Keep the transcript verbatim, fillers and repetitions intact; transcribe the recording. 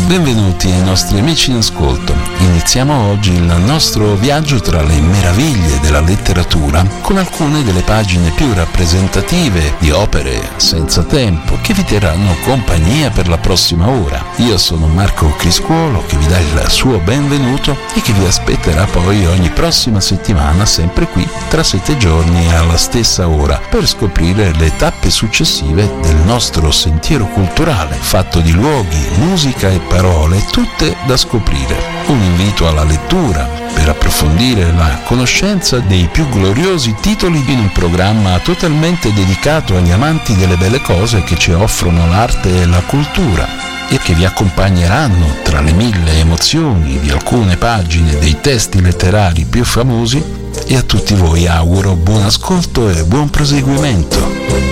Benvenuti ai nostri amici in ascolto. Iniziamo oggi il nostro viaggio tra le meraviglie della letteratura con alcune delle pagine più rappresentative di opere senza tempo che vi terranno compagnia per la prossima ora. Io sono Marco Criscuolo che vi dà il suo benvenuto e che vi aspetterà poi ogni prossima settimana sempre qui tra sette giorni alla stessa ora per scoprire le tappe successive del nostro sentiero culturale fatto di luoghi, musica e parole tutte da scoprire. Un invito alla lettura per approfondire la conoscenza dei più gloriosi titoli in un programma totalmente dedicato agli amanti delle belle cose che ci offrono l'arte e la cultura e che vi accompagneranno tra le mille emozioni di alcune pagine dei testi letterari più famosi. E a tutti voi auguro buon ascolto e buon proseguimento.